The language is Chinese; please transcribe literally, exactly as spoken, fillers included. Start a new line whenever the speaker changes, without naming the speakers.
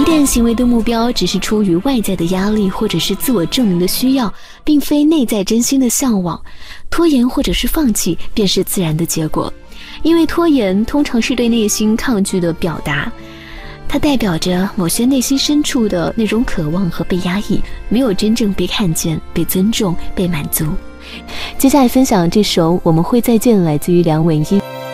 旦行为的目标只是出于外在的压力或者是自我证明的需要，并非内在真心的向往，拖延或者是放弃便是自然的结果。因为拖延通常是对内心抗拒的表达，它代表着某些内心深处的那种渴望和被压抑，没有真正被看见、被尊重、被满足。接下来分享这首《我们会再见》，来自于梁文音。